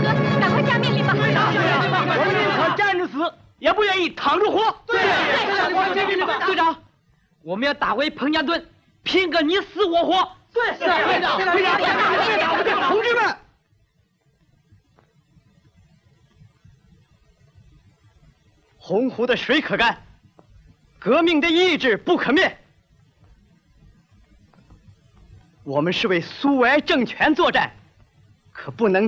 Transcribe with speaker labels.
Speaker 1: 哥，赶快下命令吧！
Speaker 2: 对呀，我们宁可站着死，也不愿意躺着活。
Speaker 3: 对，
Speaker 2: 队长，我们要打回彭家墩，拼个你死我活。
Speaker 3: 对，队长，
Speaker 2: 同志们，洪湖的水可干，革命的意志不可灭。我们是为苏维埃政权作战，可不能